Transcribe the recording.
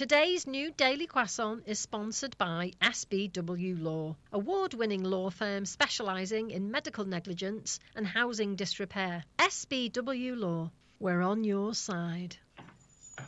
Today's new Daily Croissant is sponsored by SBW Law, award-winning law firm specialising in medical negligence and housing disrepair. SBW Law, we're on your side.